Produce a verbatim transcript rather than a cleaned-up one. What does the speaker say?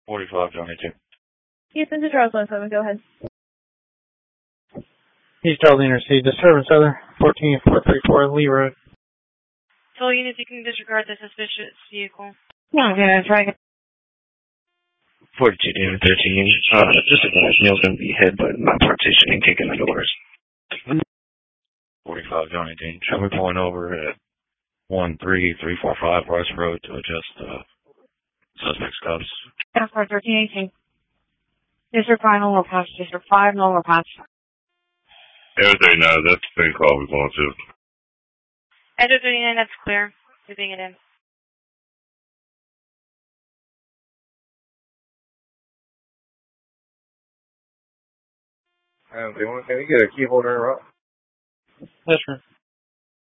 forty-five, Johnny two. Houston to Charles one seven, go ahead. East Arlene received disturbance other fourteen four three four Lee Road. So units, you can disregard the suspicious vehicle. No, okay, that's right. forty-two, David thirteen. Uh, just a guy, Neil's going to be hit, but not partitioning, kicking the doors. forty-five, Johnny Dean. Show me pulling over at one three three four five West Road to adjust uh, suspect stops. Passport thirteen eighteen. District five, no more pass. District five, no more pass. Everything now, that's the same call we're going to. Enter thirty-nine, that's clear. Moving it in. Um, do you want, can we get a key holder in a row? Yes, sir.